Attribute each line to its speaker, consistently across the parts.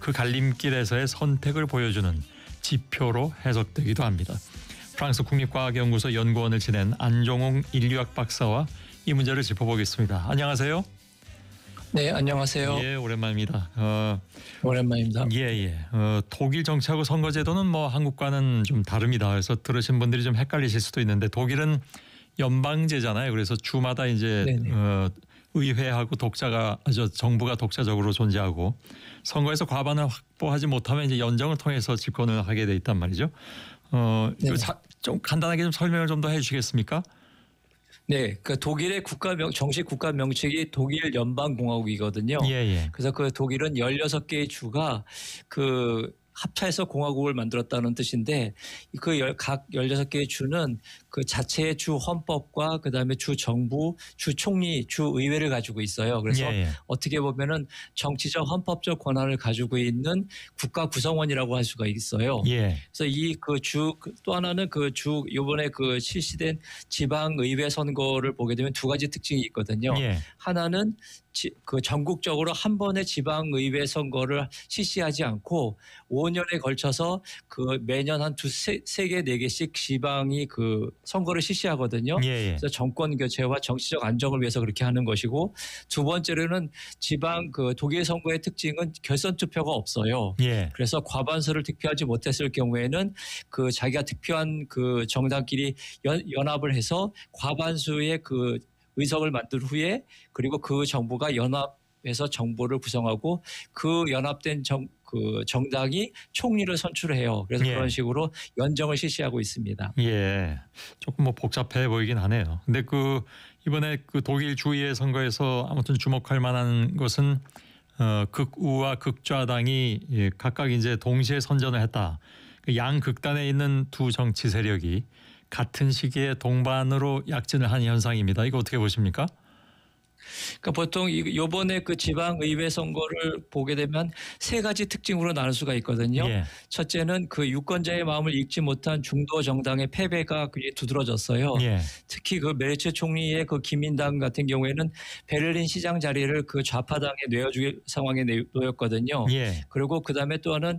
Speaker 1: 그 갈림길에서의 선택을 보여주는 지표로 해석되기도 합니다. 프랑스 국립과학연구소 연구원을 지낸 안종웅 인류학 박사와 이 문제를 짚어보겠습니다. 안녕하세요.
Speaker 2: 네, 안녕하세요.
Speaker 1: 예, 오랜만입니다.
Speaker 2: 오랜만입니다.
Speaker 1: 예. 독일 정치하고 선거제도는 뭐 한국과는 좀 다릅니다. 그래서 들으신 분들이 좀 헷갈리실 수도 있는데 독일은 연방제잖아요. 그래서 주마다 이제 의회하고 정부가 독자적으로 존재하고 선거에서 과반을 확보하지 못하면 이제 연정을 통해서 집권을 하게 돼 있단 말이죠. 좀 간단하게 좀 설명을 좀 더 해주시겠습니까?
Speaker 2: 네, 그 독일의 정식 국가 명칭이 독일 연방공화국이거든요.
Speaker 1: 예.
Speaker 2: 그래서 그 독일은 16개의 주가 합쳐서 공화국을 만들었다는 뜻인데 각 16개의 주는 그 자체의 주 헌법과 그다음에 주 정부, 주 총리, 주 의회를 가지고 있어요. 그래서 어떻게 보면은 정치적 헌법적 권한을 가지고 있는 국가 구성원이라고 할 수가 있어요. 그래서 또 하나는 이번에 실시된 지방 의회 선거를 보게 되면 두 가지 특징이 있거든요. 하나는 전국적으로 한 번의 지방의회 선거를 실시하지 않고 5년에 걸쳐서 매년 한 세 개, 네 개씩 지방이 선거를 실시하거든요. 그래서 정권 교체와 정치적 안정을 위해서 그렇게 하는 것이고, 두 번째로는 독일 선거의 특징은 결선 투표가 없어요. 그래서 과반수를 득표하지 못했을 경우에는 자기가 득표한 정당끼리 연합을 해서 과반수의 의석을 만든 후에 그리고 그 정부가 연합해서 정부를 구성하고 그 연합된 정당이 총리를 선출해요. 그래서 그런 식으로 연정을 실시하고 있습니다.
Speaker 1: 조금 복잡해 보이긴 하네요. 근데 이번에 독일 주의회 선거에서 아무튼 주목할 만한 것은 극우와 극좌당이 각각 이제 동시에 선전을 했다. 양극단에 있는 두 정치 세력이 같은 시기에 동반으로 약진을 한 현상입니다. 이거 어떻게 보십니까?
Speaker 2: 그러니까 보통 이번에 지방의회 선거를 보게 되면 세 가지 특징으로 나눌 수가 있거든요. 첫째는 유권자의 마음을 읽지 못한 중도 정당의 패배가 굉장히 두드러졌어요. 특히 메르츠 총리의 기민당 같은 경우에는 베를린 시장 자리를 좌파당에 내어줄 상황에 놓였거든요. 그리고 그다음에 또 하나는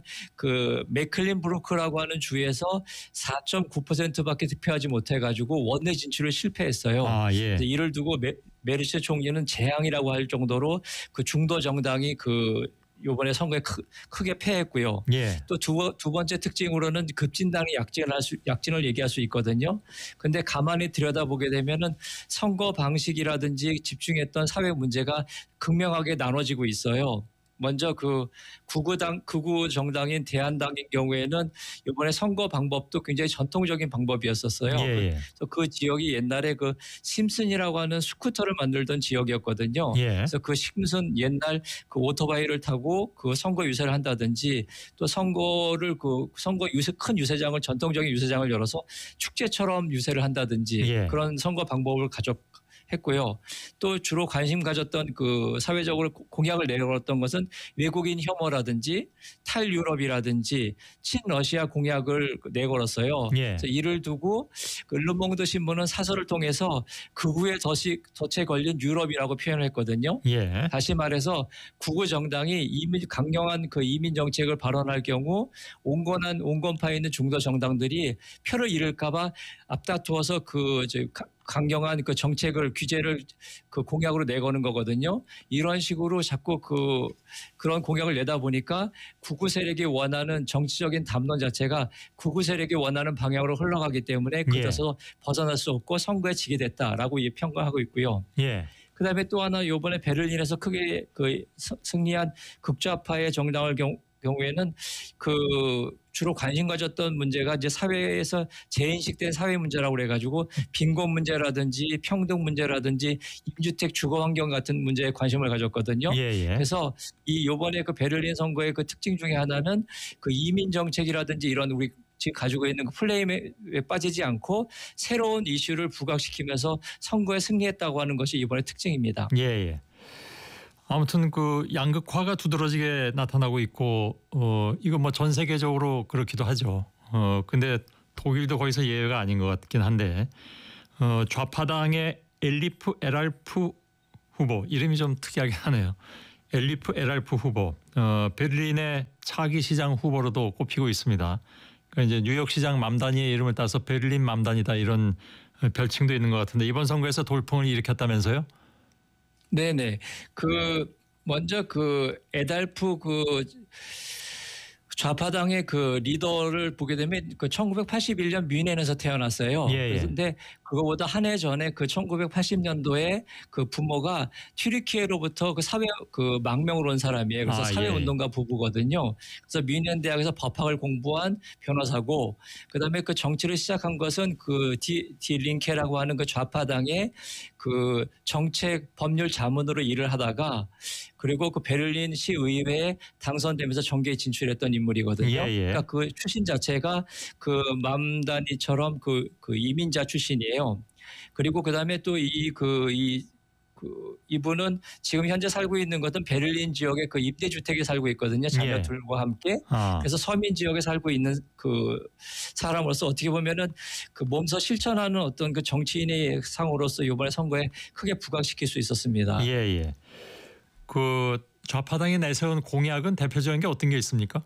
Speaker 2: 메클린부르크라고 하는 주에서 4.9%밖에 득표하지 못해가지고 원내 진출을 실패했어요. 이를 두고 메르츠 총리는 재앙이라고 할 정도로 중도 정당이 이번에 선거에 크게 패했고요. 또 두 번째 특징으로는 급진당이 약진을 얘기할 수 있거든요. 그런데 가만히 들여다보게 되면은 선거 방식이라든지 집중했던 사회 문제가 극명하게 나눠지고 있어요. 먼저 극우 정당인 대한당인 경우에는 이번에 선거 방법도 굉장히 전통적인 방법이었었어요. 그래서 그 지역이 옛날에 심슨이라고 하는 스쿠터를 만들던 지역이었거든요. 그래서 심슨 옛날 오토바이를 타고 선거 유세를 한다든지 또 큰 유세장을 전통적인 유세장을 열어서 축제처럼 유세를 한다든지 그런 선거 방법을 했고요. 또 주로 관심 가졌던 사회적으로 공약을 내걸었던 것은 외국인 혐오라든지 탈유럽이라든지 친러시아 공약을 내걸었어요. 그래서 이를 두고 르몽드 신문은 사설을 통해서 극우의 덫에 걸린 유럽이라고 표현을 했거든요. 다시 말해서 극우 정당이 강력한 이민 정책을 발언할 경우 온건파에 있는 중도 정당들이 표를 잃을까 봐 앞다투어서 강경한 정책을 규제를 공약으로 내거는 거거든요. 이런 식으로 자꾸 그런 공약을 내다 보니까 극우 세력이 원하는 정치적인 담론 자체가 극우 세력이 원하는 방향으로 흘러가기 때문에 그것에서 벗어날 수 없고 선거에 지게 됐다라고 평가하고 있고요. 그다음에 또 하나 이번에 베를린에서 크게 승리한 극좌파의 정당을 경우에는 주로 관심 가졌던 문제가 이제 사회에서 재인식된 사회 문제라고 그래가지고 빈곤 문제라든지 평등 문제라든지 임주택 주거 환경 같은 문제에 관심을 가졌거든요. 그래서 이번에 베를린 선거의 특징 중에 하나는 이민 정책이라든지 이런 우리 지금 가지고 있는 플레임에 빠지지 않고 새로운 이슈를 부각시키면서 선거에 승리했다고 하는 것이 이번의 특징입니다.
Speaker 1: 아무튼 양극화가 두드러지게 나타나고 있고 이거 전 세계적으로 그렇기도 하죠. 근데 독일도 거기서 예외가 아닌 것 같긴 한데 좌파당의 엘랄프 후보 이름이 좀 특이하게 하네요. LRF 후보, 베를린의 차기 시장 후보로도 꼽히고 있습니다. 그러니까 이제 뉴욕 시장 맘다니의 이름을 따서 베를린 맘다니다 이런 별칭도 있는 것 같은데 이번 선거에서 돌풍을 일으켰다면서요?
Speaker 2: 네네. 먼저 에달프 좌파당의 리더를 보게 되면 1981년 뮌헨에서 태어났어요.
Speaker 1: 예.
Speaker 2: 그런데 그거보다 한 해 전에 1980년도에 부모가 튀르키예로부터 사회 망명으로 온 사람이에요. 그래서 사회운동가 부부거든요. 그래서 뮌헨 대학에서 법학을 공부한 변호사고, 그다음에 정치를 시작한 것은 디 링케라고 하는 좌파당의 정책 법률 자문으로 일을 하다가, 그리고 베를린 시의회에 당선되면서 정계에 진출했던 인물이거든요. 그러니까 출신 자체가 맘다니처럼 이민자 출신이에요. 그리고 그다음에 또 이분은 지금 현재 살고 있는 것은 베를린 지역의 임대주택에 살고 있거든요. 자녀 둘과 함께. 그래서 서민 지역에 살고 있는 사람으로서 어떻게 보면은 몸소 실천하는 어떤 정치인의 상으로서 이번에 선거에 크게 부각시킬 수 있었습니다.
Speaker 1: 예. 좌파당이 내세운 공약은 대표적인 게 어떤 게 있습니까?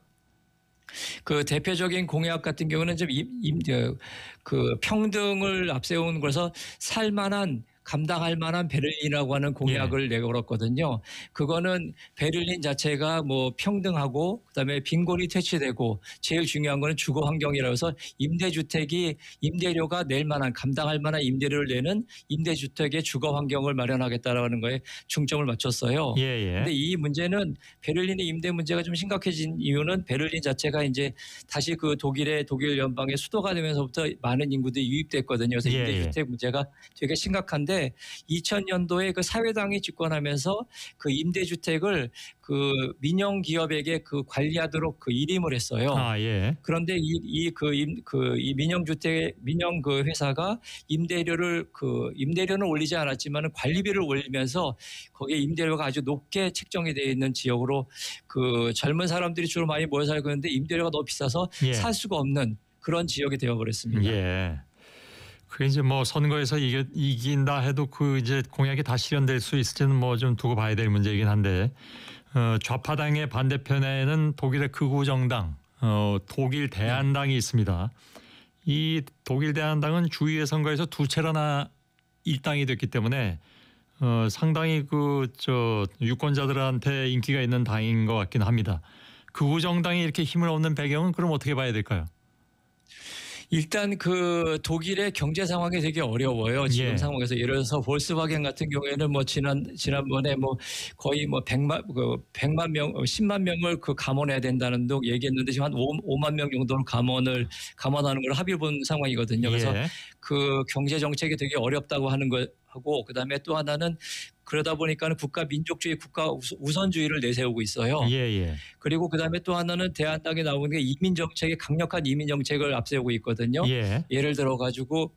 Speaker 2: 대표적인 공약 같은 경우는 좀 평등을 앞세운 거라서 감당할 만한 베를린이라고 하는 공약을 내걸었거든요. 그거는 베를린 자체가 평등하고 그다음에 빈곤이 퇴치되고 제일 중요한 거는 주거 환경이라고 해서 임대료가 낼 만한 감당할 만한 임대료를 내는 임대주택의 주거 환경을 마련하겠다라는 거에 중점을 맞췄어요. 그런데 이 문제는 베를린의 임대 문제가 좀 심각해진 이유는 베를린 자체가 이제 다시 독일 연방의 수도가 되면서부터 많은 인구들이 유입됐거든요. 그래서 임대주택 문제가 되게 심각한데 2000년도에 사회당이 집권하면서 임대주택을 민영 기업에게 관리하도록 일임을 했어요. 그런데 이 민영 회사가 임대료는 올리지 않았지만 관리비를 올리면서 거기에 임대료가 아주 높게 책정이 되어 있는 지역으로 젊은 사람들이 주로 많이 모여 살고 있는데 임대료가 너무 비싸서 살 수가 없는 그런 지역이 되어버렸습니다.
Speaker 1: 그게 이제 선거에서 이긴다 해도 이제 공약이 다 실현될 수 있을지는 좀 두고 봐야 될 문제이긴 한데, 좌파당의 반대편에는 독일의 극우 정당, 독일 대한당이 있습니다. 이 독일 대한당은 주의회 선거에서 두 차례나 일당이 됐기 때문에 상당히 유권자들한테 인기가 있는 당인 것 같긴 합니다. 극우 정당이 이렇게 힘을 얻는 배경은 그럼 어떻게 봐야 될까요?
Speaker 2: 일단 독일의 경제 상황이 되게 어려워요. 지금 상황에서 예를 들어서 볼스바겐 같은 경우에는 지난번에 거의 100만 명, 10만 명을 감원해야 된다는 등 얘기했는데 지금 한 5만 명 정도를 감원하는 걸 합의를 본 상황이거든요. 그래서 경제 정책이 되게 어렵다고 하는 거 하고, 그다음에 또 하나는 그러다 보니까는 국가 민족주의, 국가 우선주의를 내세우고 있어요. 그리고 그다음에 또 하나는 대한당에 나오는 게 강력한 이민 정책을 앞세우고 있거든요. 예를 들어 가지고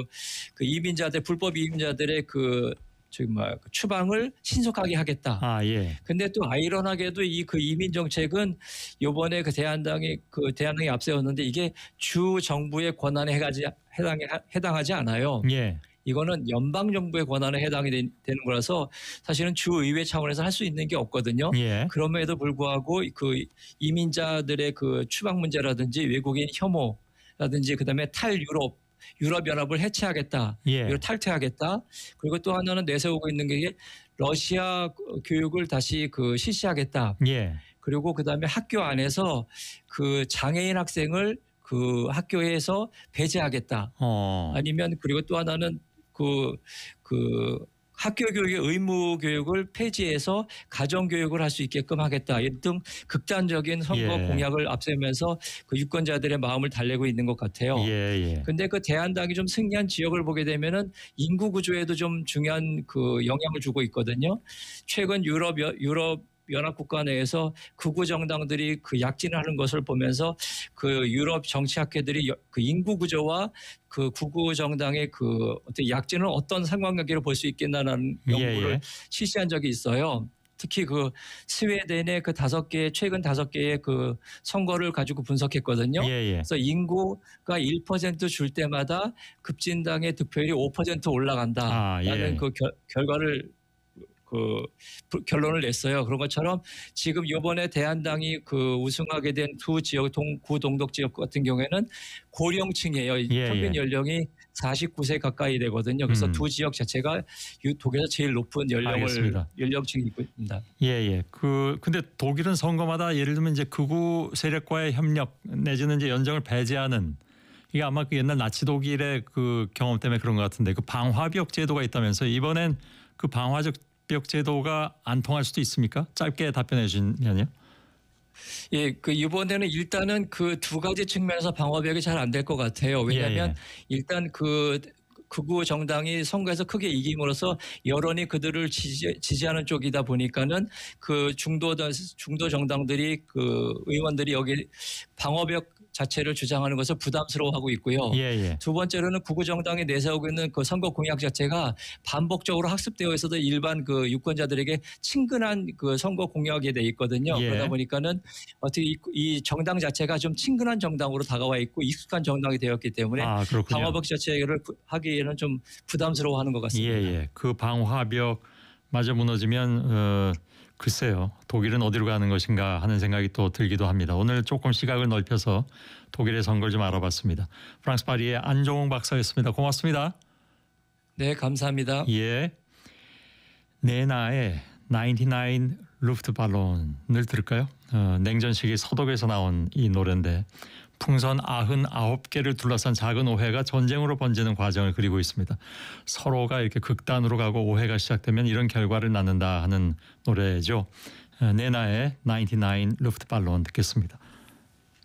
Speaker 2: 불법 이민자들의 추방을 신속하게 하겠다. 근데 또 아이러니하게도 이 이민 정책은 요번에 대한당이 앞세웠는데 이게 주 정부의 권한에 해당하지 않아요. 이거는 연방 정부의 권한에 해당이 되는 거라서 사실은 주의회 차원에서 할 수 있는 게 없거든요. 그럼에도 불구하고 이민자들의 추방 문제라든지 외국인 혐오라든지 그다음에 유럽 연합을 해체하겠다. 이걸 탈퇴하겠다. 그리고 또 하나는 내세우고 있는 게 러시아 교육을 다시 실시하겠다. 그리고 그다음에 학교 안에서 장애인 학생을 학교에서 배제하겠다. 아니면 그리고 또 하나는 학교 교육의 의무 교육을 폐지해서 가정 교육을 할 수 있게끔 하겠다. 이런 등 극단적인 선거 공약을 앞세우면서 유권자들의 마음을 달래고 있는 것 같아요. 근데 대한당이 좀 승리한 지역을 보게 되면은 인구 구조에도 좀 중요한 영향을 주고 있거든요. 최근 유럽 연합국가 내에서 극우 정당들이 약진을 하는 것을 보면서 유럽 정치학회들이 인구 구조와 극우 정당의 어떤 약진은 어떤 상관관계를 볼 수 있겠나라는 연구를 실시한 적이 있어요. 특히 스웨덴의 최근 5개의 선거를 가지고 분석했거든요. 그래서 인구가 1% 줄 때마다 급진당의 득표율이 5% 올라간다라는 결과를 결론을 냈어요. 그런 것처럼 지금 이번에 대한당이 우승하게 된 두 지역 구동독 지역 같은 경우에는 고령층이에요. 평균 연령이 49세 가까이 되거든요. 그래서 두 지역 자체가 독일에서 제일 높은 연령층이 있습니다.
Speaker 1: 예. 근데 독일은 선거마다 예를 들면 이제 극우 세력과의 협력 내지는 이제 연정을 배제하는, 이게 아마 옛날 나치 독일의 경험 때문에 그런 것 같은데, 방화벽 제도가 있다면서 이번엔 방화벽 제도가 안 통할 수도 있습니까? 짧게 답변해 주시면요.
Speaker 2: 예, 이번에는 일단은 두 가지 측면에서 방화벽이 잘 안 될 것 같아요. 왜냐하면 일단 극우 정당이 선거에서 크게 이김으로써 여론이 그들을 지지하는 쪽이다 보니까는 중도 정당들이 의원들이 여기 방화벽 자체를 주장하는 것을 부담스러워하고 있고요. 두 번째로는 극우 정당이 내세우고 있는 선거 공약 자체가 반복적으로 학습되어 있어도 일반 유권자들에게 친근한 선거 공약이 돼 있거든요. 그러다 보니까는 어떻게 이 정당 자체가 좀 친근한 정당으로 다가와 있고 익숙한 정당이 되었기 때문에 방화벽 자체를 하기에는 좀 부담스러워하는 것 같습니다.
Speaker 1: 그 방화벽마저 무너지면 글쎄요, 독일은 어디로 가는 것인가 하는 생각이 또 들기도 합니다. 오늘 조금 시각을 넓혀서 독일의 선거를 좀 알아봤습니다. 프랑스 파리의 안종웅 박사였습니다. 고맙습니다.
Speaker 2: 네, 감사합니다.
Speaker 1: 예, 네나의 99 루프트발론을 들을까요? 냉전 시기 서독에서 나온 이 노래인데 풍선 99개를 둘러싼 작은 오해가 전쟁으로 번지는 과정을 그리고 있습니다. 서로가 이렇게 극단으로 가고 오해가 시작되면 이런 결과를 낳는다 하는 노래죠. 네나의 99 루프트발론 듣겠습니다.